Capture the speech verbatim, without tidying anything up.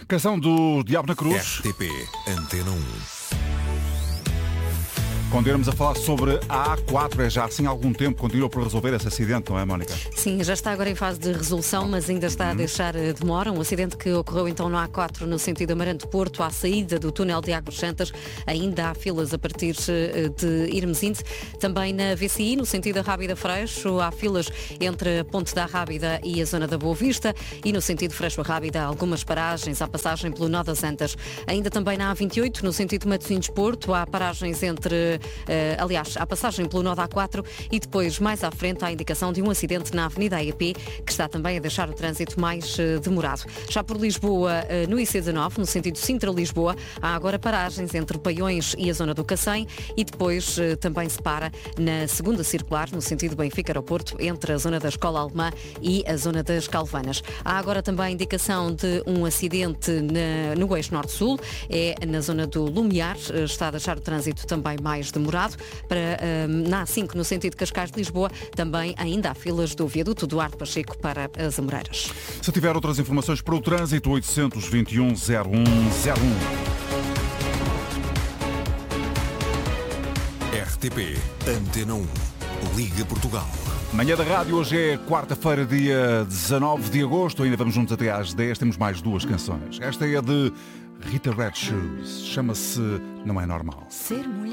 Canção do Diabo na Cruz. R T P Antena um. Continuamos a falar sobre a A quatro, é já assim há algum tempo, continua por resolver esse acidente, não é, Mónica? Sim, já está agora em fase de resolução, mas ainda está a deixar demora. Um acidente que ocorreu então no A quatro, no sentido Amarante-Porto, à saída do túnel de Águas Santas. Ainda há filas a partir de Irmesinde. Também na V C I, no sentido Rábida-Freixo, há filas entre a Ponte da Rábida e a zona da Boa Vista. E no sentido Freixo-Rábida, algumas paragens à passagem pelo Nó das Antas. Ainda também na A vinte e oito, no sentido Matosinhos-Porto, há paragens entre... Uh, aliás, a passagem pelo nó da A quatro e depois, mais à frente, há a indicação de um acidente na Avenida A E P, que está também a deixar o trânsito mais uh, demorado. Já por Lisboa, uh, no I C dezanove, no sentido Sintra-Lisboa, há agora paragens entre Paiões e a zona do Cacém e depois uh, também se para na segunda circular, no sentido Benfica-Aeroporto, entre a zona da Escola Alemã e a zona das Calvanas. Há agora também a indicação de um acidente na, no eixo Norte-Sul, é na zona do Lumiar, uh, está a deixar o trânsito também mais demorado. Para, um, na A cinco, no sentido Cascais de Lisboa, também ainda há filas do viaduto Duarte Pacheco para as Amoreiras. Se tiver outras informações para o trânsito, oitocentos e vinte e um, zero um zero um. R T P Antena um. Liga Portugal. Manhã da Rádio, hoje é quarta-feira, dia dezanove de agosto. Ainda vamos juntos até às dez. Temos mais duas canções. Esta é de Rita Red Shoes. Chama-se Não É Normal. Ser mulher.